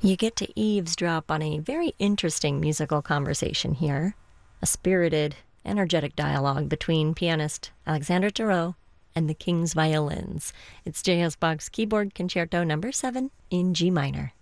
You get to eavesdrop on a very interesting musical conversation here, a spirited, energetic dialogue between pianist Alexandre Tarot and the King's Violins. It's J.S. Bach's Keyboard Concerto No. 7 in G minor.